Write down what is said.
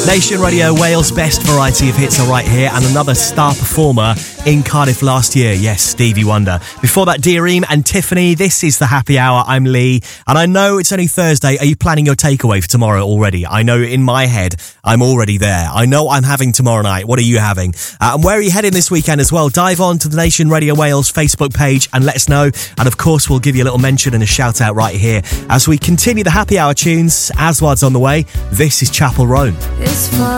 Nation Radio Wales' best variety of hits are right here, and another star performer in Cardiff last year. Yes, Stevie Wonder. Before that, Deareem and Tiffany. This is the Happy Hour. I'm Lee, and I know it's only Thursday. Are you planning your takeaway for tomorrow already? I know in my head I'm already there. I know I'm having tomorrow night. What are you having? And where are you heading this weekend as well? Dive on to the Nation Radio Wales Facebook page and let us know. And of course, we'll give you a little mention and a shout out right here as we continue the Happy Hour tunes. Aswad's on the way. This is Chapel Roan. It's far